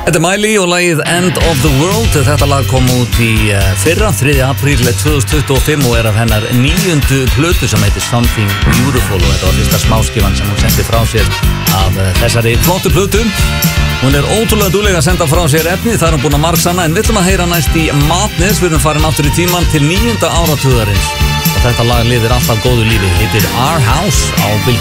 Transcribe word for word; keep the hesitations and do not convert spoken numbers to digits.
Þetta er Miley og lagið End of the World. Þetta lag kom út í fyrra, þriðja apríl tvö þúsund tuttugu og fimm og er af hennar níundu plötu sem heitir Something Beautiful og þetta var fyrsta smáskifan sem hún sendi frá sér af þessari flottu plötu. Hún er ótrúlega dugleg að senda frá sér efni, það er hún búin að margsanna, en við ætlum að heyra næst í Madness. Við erum farin aftur í tíman til níunda áratugarins og þetta lag lifir alltaf góðu lífi, heitir Our House á Bylgjunni.